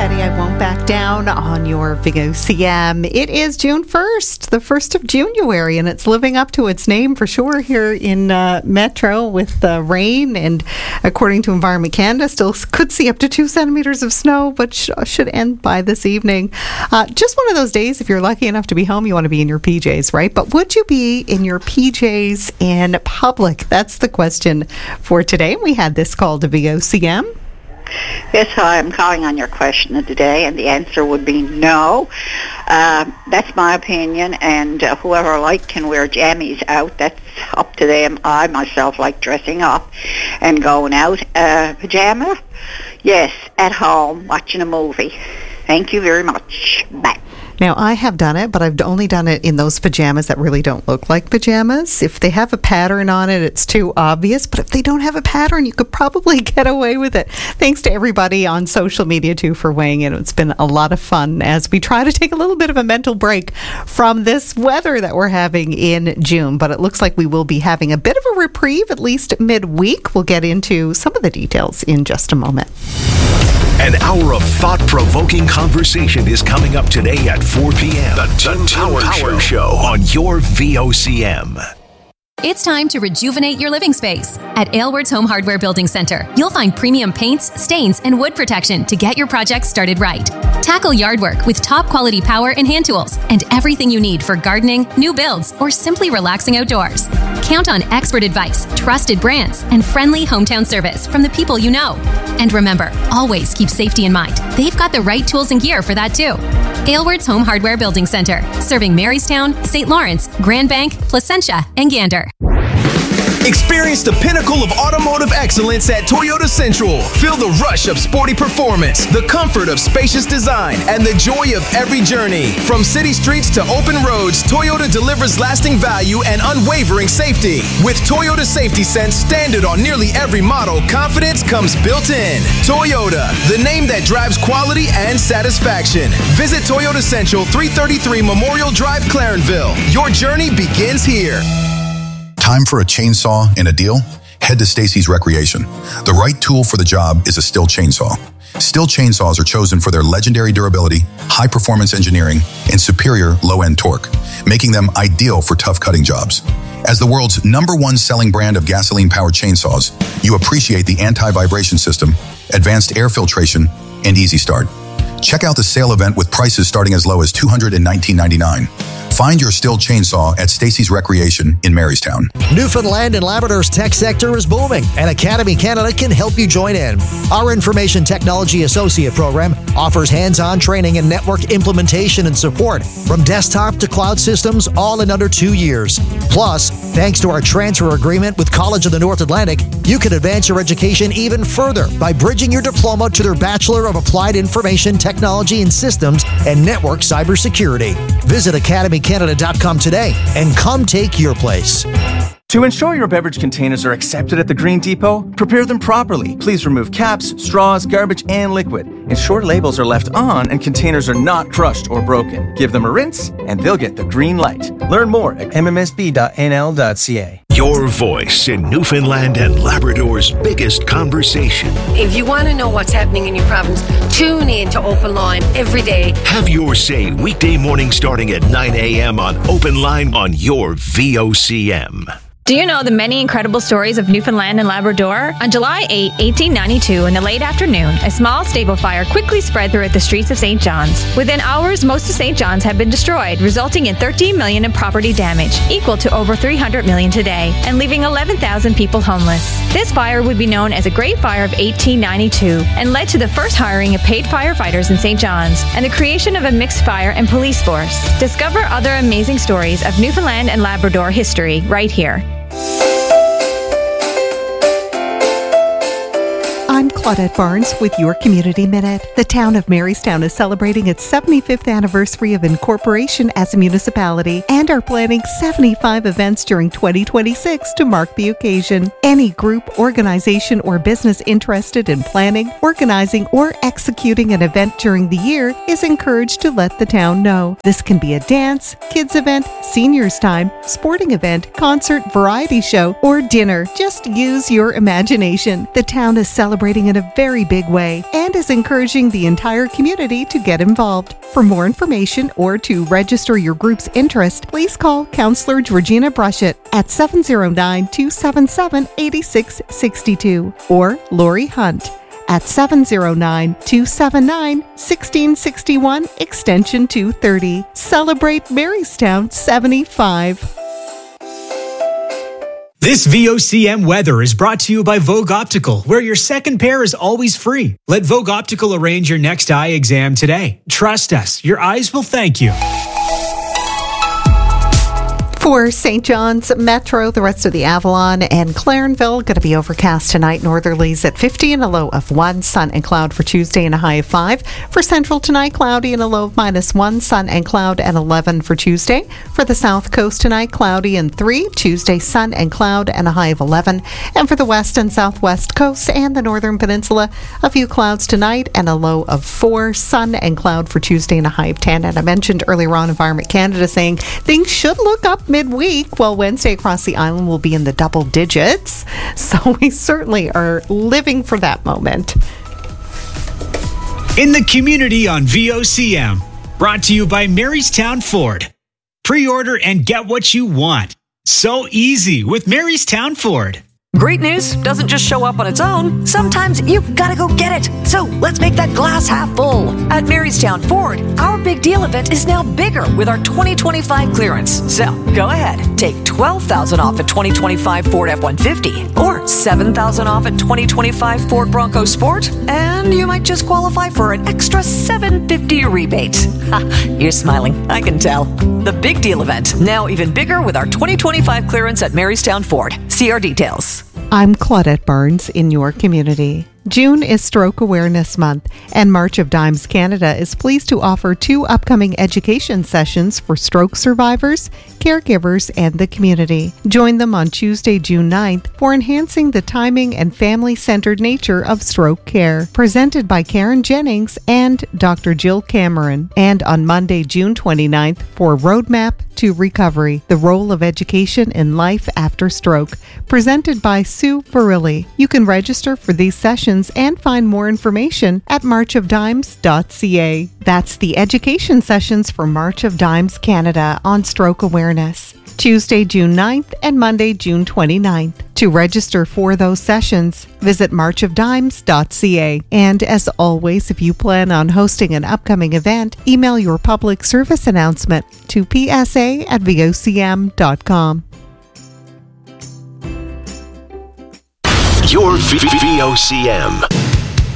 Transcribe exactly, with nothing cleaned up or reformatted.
Ready, I Won't Back Down on your V O C M. It is June first, the first of January, and it's living up to its name for sure here in uh, Metro with uh, rain. And according to Environment Canada, still could see up to two centimeters of snow, but sh- should end by this evening. Uh, just one of those days, if you're lucky enough to be home, you want to be in your P Js, right? But would you be in your P Js in public? That's the question for today. We had this call to V O C M. Yes, hi, I'm calling on your question of today, and the answer would be no. Uh, that's my opinion, and uh, whoever I like can wear jammies out. That's up to them. I myself like dressing up and going out. Uh, pajama? Yes, at home, watching a movie. Thank you very much. Bye. Now, I have done it, but I've only done it in those pajamas that really don't look like pajamas. If they have a pattern on it, it's too obvious. But if they don't have a pattern, you could probably get away with it. Thanks to everybody on social media, too, for weighing in. It's been a lot of fun as we try to take a little bit of a mental break from this weather that we're having in June. But it looks like we will be having a bit of a reprieve, at least midweek. We'll get into some of the details in just a moment. An hour of thought-provoking conversation is coming up today at four p.m. The Tim Power, Power Show. Show on your V O C M. It's time to rejuvenate your living space. At Aylward's Home Hardware Building Center, you'll find premium paints, stains, and wood protection to get your project started right. Tackle yard work with top quality power and hand tools and everything you need for gardening, new builds, or simply relaxing outdoors. Count on expert advice, trusted brands, and friendly hometown service from the people you know. And remember, always keep safety in mind. They've got the right tools and gear for that too. Aylward's Home Hardware Building Center, serving Marystown, Saint Lawrence, Grand Bank, Placentia, and Gander. Experience the pinnacle of automotive excellence at Toyota Central. Feel the rush of sporty performance, the comfort of spacious design, and the joy of every journey. From city streets to open roads, Toyota delivers lasting value and unwavering safety. With Toyota Safety Sense standard on nearly every model, confidence comes built in. Toyota, the name that drives quality and satisfaction. Visit Toyota Central, three thirty-three Memorial Drive, Clarenville. Your journey begins here. Time for a chainsaw and a deal? Head to Stacy's Recreation. The right tool for the job is a Stihl chainsaw. Stihl chainsaws are chosen for their legendary durability, high-performance engineering, and superior low-end torque, making them ideal for tough cutting jobs. As the world's number one selling brand of gasoline-powered chainsaws, you appreciate the anti-vibration system, advanced air filtration, and easy start. Check out the sale event with prices starting as low as two hundred nineteen ninety-nine dollars. Find your Stihl chainsaw at Stacy's Recreation in Marystown. Newfoundland and Labrador's tech sector is booming, and Academy Canada can help you join in. Our Information Technology Associate program offers hands-on training and network implementation and support from desktop to cloud systems, all in under two years. Plus, thanks to our transfer agreement with College of the North Atlantic, you can advance your education even further by bridging your diploma to their Bachelor of Applied Information Technology and Systems and Network Cybersecurity. Visit academy canada dot com today and come take your place. To ensure your beverage containers are accepted at the Green Depot, prepare them properly. Please remove caps, straws, garbage, and liquid. Ensure labels are left on and containers are not crushed or broken. Give them a rinse and they'll get the green light. Learn more at m m s b dot n l dot c a. Your voice in Newfoundland and Labrador's biggest conversation. If you want to know what's happening in your province, tune in to Open Line every day. Have your say weekday morning starting at nine a.m. on Open Line on your V O C M. Do you know the many incredible stories of Newfoundland and Labrador? On July eighth, eighteen ninety-two, in the late afternoon, a small stable fire quickly spread throughout the streets of Saint John's. Within hours, most of Saint John's had been destroyed, resulting in thirteen million dollars in property damage, equal to over three hundred million dollars today, and leaving eleven thousand people homeless. This fire would be known as the Great Fire of eighteen ninety-two and led to the first hiring of paid firefighters in Saint John's and the creation of a mixed fire and police force. Discover other amazing stories of Newfoundland and Labrador history right here. I'm Claudette Barnes with your Community Minute. The town of Marystown is celebrating its seventy-fifth anniversary of incorporation as a municipality and are planning seventy-five events during twenty twenty-six to mark the occasion. Any group, organization, or business interested in planning, organizing, or executing an event during the year is encouraged to let the town know. This can be a dance, kids event, seniors time, sporting event, concert, variety show, or dinner. Just use your imagination. The town is celebrating celebrating in a very big way and is encouraging the entire community to get involved. For more information or to register your group's interest, please call Counselor Georgina Brushett at seven oh nine, two seven seven, eight six six two or Lori Hunt at seven oh nine, two seven nine, one six six one, extension two thirty. Celebrate Marystown seventy-five. This V O C M weather is brought to you by Vogue Optical, where your second pair is always free. Let Vogue Optical arrange your next eye exam today. Trust us, your eyes will thank you. For Saint John's Metro, the rest of the Avalon and Clarenville going to be overcast tonight. Northerlies at fifty and a low of one. Sun and cloud for Tuesday and a high of five. For Central tonight, cloudy and a low of minus one. Sun and cloud and eleven for Tuesday. For the South Coast tonight, cloudy and three. Tuesday, sun and cloud and a high of eleven. And for the West and Southwest Coast and the Northern Peninsula, a few clouds tonight and a low of four. Sun and cloud for Tuesday and a high of ten. And I mentioned earlier on Environment Canada saying things should look up midweek. Well, Wednesday across the island will be in the double digits. So we certainly are living for that moment. In the community on V O C M, brought to you by Marystown Ford. Pre-order and get what you want. So easy with Marystown Ford. Great news doesn't just show up on its own. Sometimes you've got to go get it. So let's make that glass half full. At Marystown Ford, our big deal event is now bigger with our twenty twenty-five clearance. So go ahead, take twelve thousand dollars off a twenty twenty-five Ford F one fifty or seven thousand dollars off a twenty twenty-five Ford Bronco Sport, and you might just qualify for an extra seven hundred fifty dollars rebate. Ha, you're smiling, I can tell. The big deal event, now even bigger with our twenty twenty-five clearance at Marystown Ford. See our details. I'm Claudette Barnes in your community. June is Stroke Awareness Month, and March of Dimes Canada is pleased to offer two upcoming education sessions for stroke survivors, caregivers, and the community. Join them on Tuesday, June ninth for Enhancing the Timing and Family-Centered Nature of Stroke Care, presented by Karen Jennings and Doctor Jill Cameron, and on Monday, June twenty-ninth for Roadmap to Recovery, the Role of Education in Life After Stroke, presented by Sue Barilli. You can register for these sessions and find more information at march of dimes dot c a. That's the education sessions for March of Dimes Canada on stroke awareness. Tuesday, June ninth and Monday, June twenty-ninth. To register for those sessions, visit march of dimes dot c a. And as always, if you plan on hosting an upcoming event, email your public service announcement to p s a at v o c m dot com. Your V O C M.